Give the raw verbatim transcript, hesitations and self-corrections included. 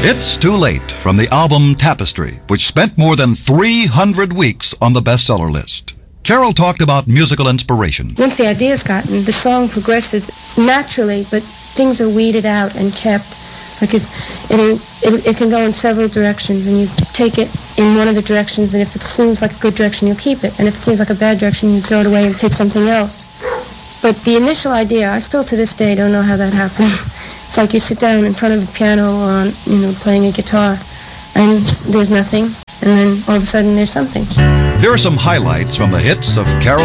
It's Too Late from the album Tapestry, which spent more than three hundred weeks on the bestseller list. Carol talked about musical inspiration. Once the idea's gotten, the song progresses naturally, but things are weeded out and kept. Like if it, it, it can go in several directions, and you take it in one of the directions, and if it seems like a good direction, you'll keep it. And if it seems like a bad direction, you throw it away and take something else. But the initial idea, I still to this day don't know how that happens. It's like you sit down in front of a piano or on, you know, playing a guitar, and there's nothing, and then all of a sudden there's something. Here are some highlights from the hits of Carol